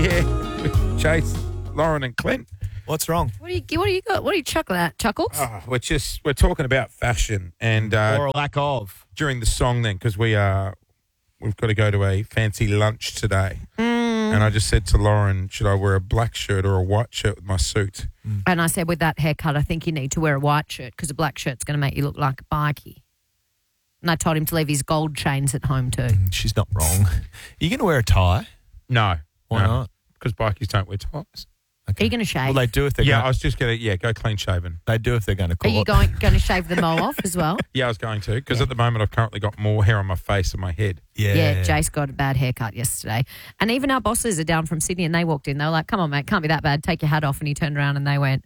Yeah, with Chase, Lauren and Clint. What's wrong? What do you got? What are you chuckling at? Chuckles? Oh, we're talking about fashion and Or a lack of. during the song then, because we've got to go to a fancy lunch today. And I just said to Lauren, should I wear a black shirt or a white shirt with my suit? And I said, with that haircut, I think you need to wear a white shirt because a black shirt's going to make you look like a bikie. And I told him to leave his gold chains at home too. She's not wrong. Are you going to wear a tie? No. Why not? Because bikies don't wear ties. Are you going to shave? Well, they do if they're Yeah, I going. was just going to, go clean shaven. They do if they're going to Are call you it. going to shave the mole off as well? Yeah, I was going to, because at the moment I've currently got more hair on my face than my head. Yeah. Jace got a bad haircut yesterday. And even our bosses are down from Sydney and they walked in. They were like, come on, mate, can't be that bad. Take your hat off. And he turned around and they went,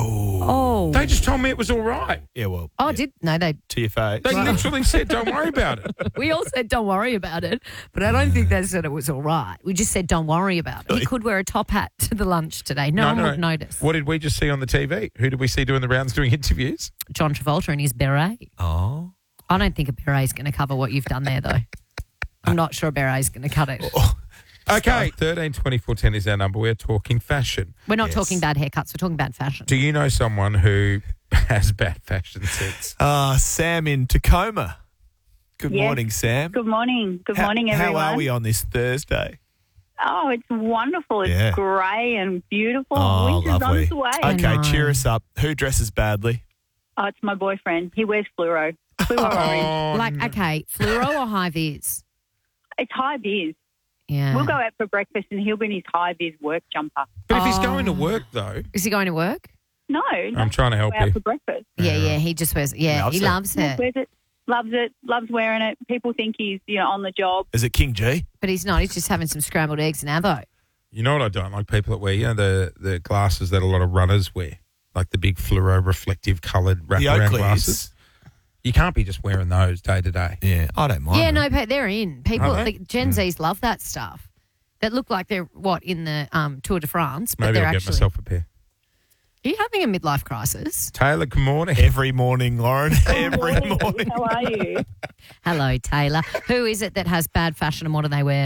oh. They just told me it was all right. Yeah, well. Oh, yeah. No, they. To your face. They literally said, don't worry about it. We all said don't worry about it, but I don't think they said it was all right. We just said don't worry about it. He could wear a top hat to the lunch today. No one would notice. What did we just see on the TV? Who did we see doing the rounds doing interviews? John Travolta and his beret. Oh. I don't think a beret is going to cover what you've done there, though. I'm not sure a beret is going to cut it. Okay, 13 24 10 is our number. We're talking fashion. We're not talking bad haircuts. We're talking bad fashion. Do you know someone who has bad fashion sense? Sam in Tacoma. Good Yes. morning, Sam. Good morning. Good morning, everyone. How are we on this Thursday? Oh, it's wonderful. It's Yeah. grey and beautiful. Oh, Winter's lovely. on its way. Okay, know. cheer us up. Who dresses badly? Oh, it's my boyfriend. He wears fluoro. Fluoro orange. Like, okay, fluoro or high vis? It's high vis. Yeah. We'll go out for breakfast and he'll be in his high vis work jumper. But if he's going to work, though, Is he going to work? No, I'm trying to help go out you. for breakfast. Yeah. He just wears. Yeah, Loves he it. loves He it, wears it, loves wearing it. People think he's on the job. Is it King G? but he's not. He's just having some scrambled eggs and avo. You know what I don't like? People that wear, the glasses that a lot of runners wear, like the big fluoro reflective coloured The wraparound Oakleys. glasses. You can't be just wearing those day to day. Yeah, I don't mind. Yeah, them. no, but they're in. People, Are they? like Gen Zs love that stuff. That look like they're in the Tour de France, but Maybe they're I'll get actually. myself a pair. Are you having a midlife crisis? Taylor, good morning. Every morning, Lauren. Every morning. How are you? Hello, Taylor. Who is it that has bad fashion and what do they wear?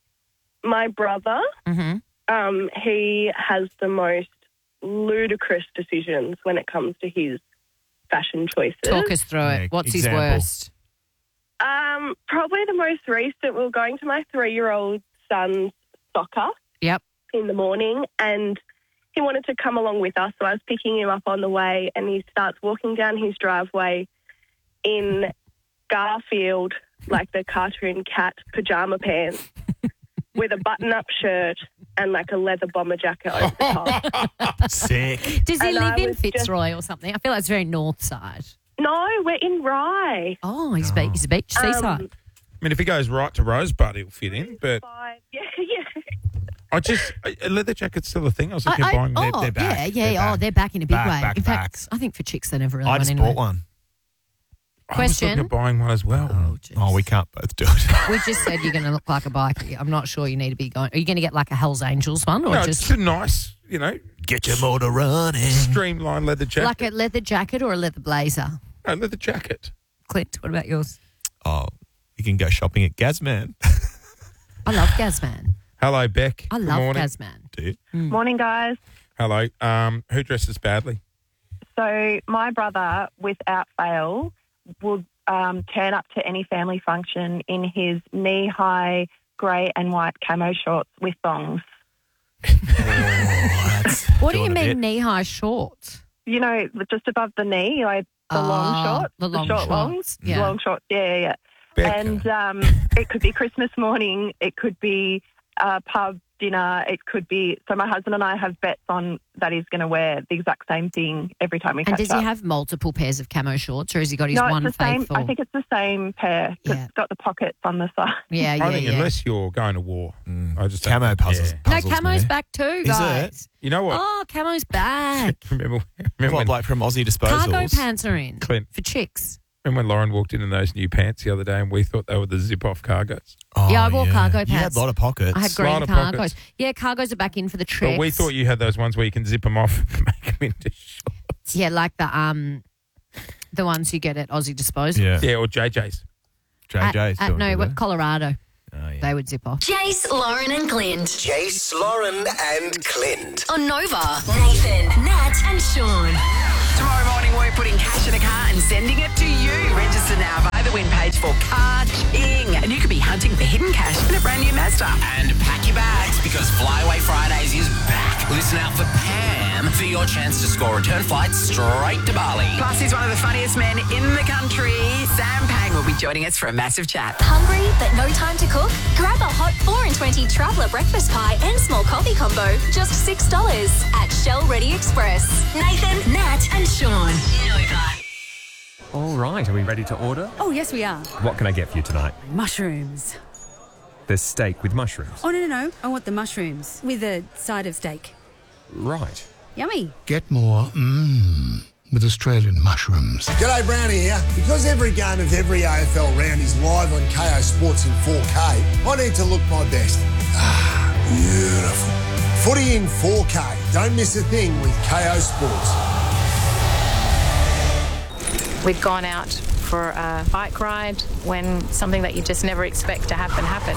My brother, Mm-hmm. he has the most ludicrous decisions when it comes to his fashion choices. Talk us through Yeah, it. What's his example. worst? Probably the most recent, we were going to my 3-year-old son's soccer Yep. in the morning, and he wanted to come along with us, so I was picking him up on the way, and he starts walking down his driveway in Garfield, like the cartoon cat, pajama pants with a button-up shirt and like a leather bomber jacket over the top. Sick. Does he And live I in was just- Fitzroy or something? I feel like it's very north side. No, we're in Rye. Oh, he's a beach seaside. I mean, if he goes right to Rosebud, he'll fit in. But Yeah. a leather jacket's still a thing. I was looking at buying them. they're back. Yeah. They're back. They're back in a big Back, way. back, in fact, back. I think for chicks they never really I went just anywhere. bought one. I was looking Question? at buying one as well. Oh, we can't both do it. We just said you're going to look like a biker. I'm not sure you need to be going. Are you going to get like a Hell's Angels one or No, just it's a nice, Get your motor running. streamlined leather jacket. like a leather jacket or a leather blazer? No, leather jacket. Clint, what about yours? Oh, you can go shopping at Gazman. I love Gazman. Hello, Beck. I Good love morning. Gazman. Do you? Morning, guys. Hello. Who dresses badly? So my brother, without fail, would turn up to any family function in his knee-high grey and white camo shorts with thongs. What do you Doing a bit. mean knee-high shorts? You know, just above the knee, like the long shorts. The long short shorts. longs. Yeah. Long shorts, yeah. Becca. And it could be Christmas morning. It could be pub dinner. It could be... So my husband and I have bets on that he's going to wear the exact same thing every time we And catch does up. he have multiple pairs of camo shorts or has he got his no, one it's the same. faithful? I think it's the same pair. 'Cause Yeah. It's got the pockets on the side. yeah. I think unless you're going to war, I just don't- Camo puzzles. Yeah. No, puzzles camo's me. back too, Is guys. You know what? Oh, camo's back. Remember What, when, like from Aussie Disposals? Cargo pants are in Clint. for chicks. remember when Lauren walked in those new pants the other day and we thought they were the zip-off cargos? Oh, Yeah, I wore cargo You had pants. a lot of pockets. I had green Lot of cargos. pockets. Yeah, cargos are back in for the tricks. But we thought you had those ones where you can zip them off and make them into shorts. Yeah, like the ones you get at Aussie Disposal. Yeah. Yeah, or JJ's. JJ's doing no, good what there. Colorado. They would zip off. Jace, Lauren and Clint. Jace, Lauren and Clint. On Nova, Nathan, Nat and Sean. Tomorrow morning, we're putting cash in a car and sending it to you. Register now via the win page for Car King. And you could be hunting for hidden cash in a brand new Mazda. And pack your bags because Flyaway Fridays is back. Listen out for Pam for your chance to score return flights straight to Bali. Plus, he's one of the funniest men in the country. Sam Pang will be joining us for a massive chat. Hungry but no time to cook? Grab a hot 4 and 20 traveller breakfast pie and small coffee combo, just $6 at Shell Ready Express. Nathan, Nat and Sean. Nova. All right, are we ready to order? Oh, yes, we are. What can I get for you tonight? Mushrooms. There's steak with mushrooms. Oh, no. I want the mushrooms with a side of steak. Right. Yummy. Get more with Australian mushrooms. G'day, Brownie here. Because every game of every AFL round is live on KO Sports in 4K, I need to look my best. Beautiful. Footy in 4K. Don't miss a thing with KO Sports. We've gone out for a bike ride when something that you just never expect to happen happened.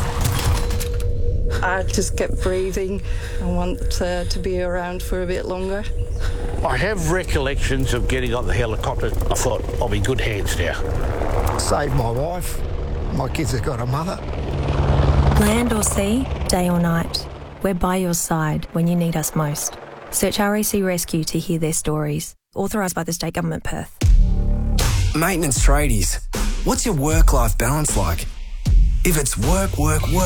I just kept breathing. I want to be around for a bit longer. I have recollections of getting on the helicopter. I thought, I'll be good hands now. Saved my wife. My kids have got a mother. Land or sea, day or night, we're by your side when you need us most. Search RAC Rescue to hear their stories. Authorised by the State Government Perth. Maintenance tradies, what's your work-life balance like? If it's work,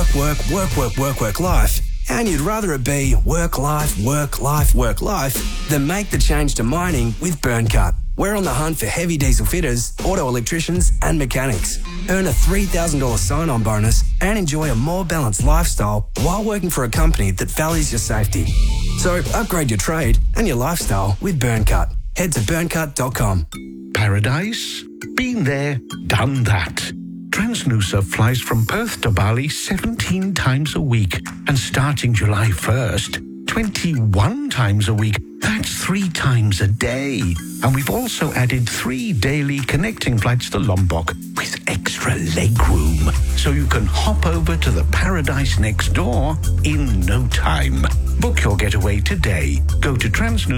life, and you'd rather it be work, life, then make the change to mining with Burncut. We're on the hunt for heavy diesel fitters, auto electricians, and mechanics. Earn a $3,000 sign-on bonus and enjoy a more balanced lifestyle while working for a company that values your safety. So upgrade your trade and your lifestyle with Burncut. Head to burncut.com. Paradise? Been there, done that. Transnusa flies from Perth to Bali 17 times a week, and starting July 1st, 21 times a week. That's 3 times a day. And we've also added 3 daily connecting flights to Lombok with extra leg room, so you can hop over to the paradise next door in no time. Book your getaway today. Go to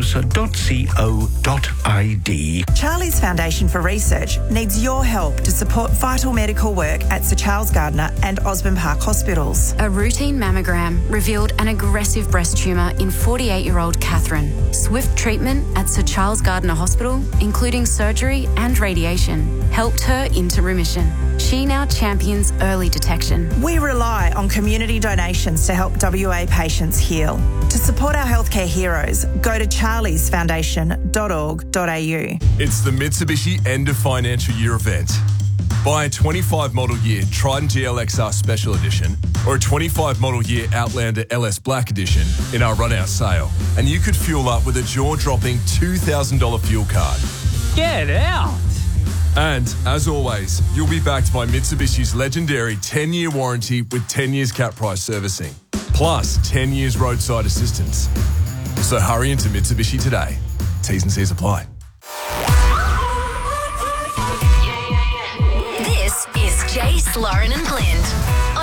transnusa.co.id. Charlie's Foundation for Research needs your help to support vital medical work at Sir Charles Gardner and Osborne Park hospitals. A routine mammogram revealed an aggressive breast tumour in 48-year-old Catherine. Swift treatment at Sir Charles Gardner Hospital, including surgery and radiation, helped her into remission. She now champions early detection. We rely on community donations to help WA patients heal. To support our healthcare heroes, go to charliesfoundation.org.au. It's the Mitsubishi End of Financial Year event. Buy a 25 model year Triton GLXR Special Edition or a 25 model year Outlander LS Black Edition in our run-out sale, and you could fuel up with a jaw-dropping $2,000 fuel card. Get out! And, as always, you'll be backed by Mitsubishi's legendary 10-year warranty with 10 years cap price servicing, plus 10 years roadside assistance. So hurry into Mitsubishi today. T's and C's apply. This is Jace, Lauren and Clint.